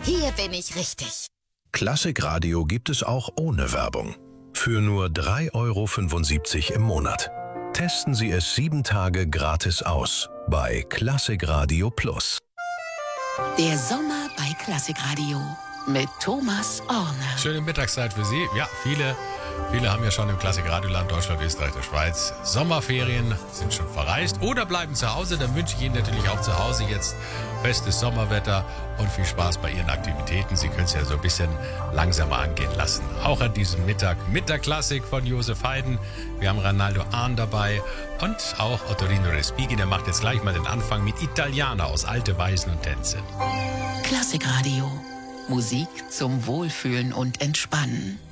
Hier bin ich richtig. Klassikradio gibt es auch ohne Werbung. Für nur 3,75 € im Monat. Testen Sie es 7 Tage gratis aus bei Klassikradio Plus. Der Sommer bei Klassikradio mit Thomas Orne. Schöne Mittagszeit für Sie. Ja, viele haben ja schon im Klassikradioland Deutschland, Österreich, der Schweiz Sommerferien, sind schon verreist oder bleiben zu Hause. Dann wünsche ich Ihnen natürlich auch zu Hause jetzt bestes Sommerwetter und viel Spaß bei Ihren Aktivitäten. Sie können es ja so ein bisschen langsamer angehen lassen. Auch an diesem Mittag mit der Klassik von Josef Haydn. Wir haben Rinaldo Ahn dabei und auch Ottorino Respighi. Der macht jetzt gleich mal den Anfang mit Italiana aus Alte Weisen und Tänze. Klassikradio. Musik zum Wohlfühlen und Entspannen.